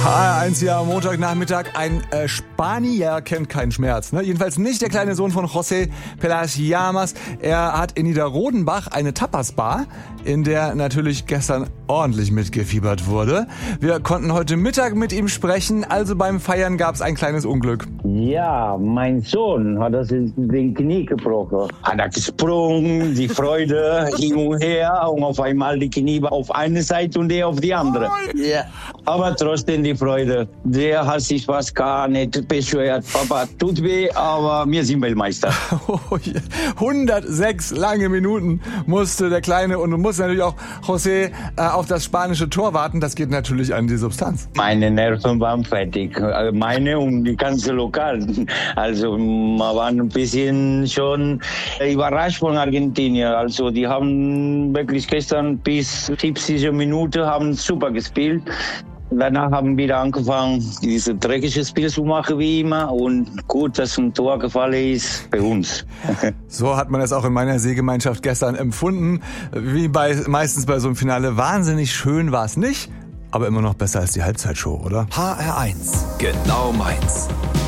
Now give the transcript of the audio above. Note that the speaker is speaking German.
HR1 hier am Montagnachmittag. Ein Spanier kennt keinen Schmerz. Ne? Jedenfalls nicht der kleine Sohn von José Pelas Llamas. Er hat in Niederrodenbach eine Tapas-Bar, in der natürlich gestern ordentlich mitgefiebert wurde. Wir konnten heute Mittag mit ihm sprechen, also beim Feiern gab es ein kleines Unglück. Ja, mein Sohn hat das den Knie gebrochen. Hat er gesprungen, die Freude hin und her und auf einmal die Knie auf eine Seite und der auf die andere. Ja. Aber trotzdem die Freude. Der hat sich fast gar nicht beschwert. Papa, tut weh, aber wir sind Weltmeister. 106 lange Minuten musste der Kleine und muss natürlich auch José auf das spanische Tor warten. Das geht natürlich an die Substanz. Meine Nerven waren fertig. Meine und die ganze Lokal. Also wir waren ein bisschen schon überrascht von Argentinien. Also die haben wirklich gestern bis 70 Minuten haben super gespielt. Danach haben wir wieder angefangen, diese dreckige Spiel zu machen wie immer. Und gut, dass ein Tor gefallen ist bei uns. So hat man es auch in meiner Seegemeinschaft gestern empfunden. Wie meistens bei so einem Finale. Wahnsinnig schön war es nicht, aber immer noch besser als die Halbzeitshow, oder? HR1, genau meins.